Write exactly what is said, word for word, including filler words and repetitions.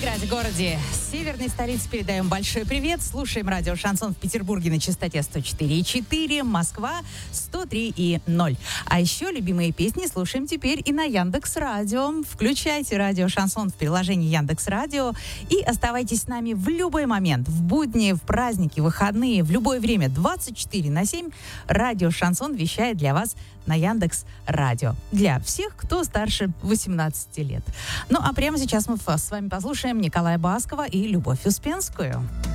городе северной столицы передаем большой привет. Слушаем радио «Шансон» в Петербурге на частоте сто четыре и четыре, Москва сто три и ноль. А еще любимые песни слушаем теперь и на Яндекс.Радио. Включайте радио «Шансон» в приложении Яндекс.Радио и оставайтесь с нами в любой момент. В будни, в праздники, выходные, в любое время. двадцать четыре на семь радио «Шансон» вещает для вас на Яндекс.Радио. Для всех, кто старше восемнадцати лет. Ну а прямо сейчас мы с вами послушаем Николая Баскова и Любовь Успенскую.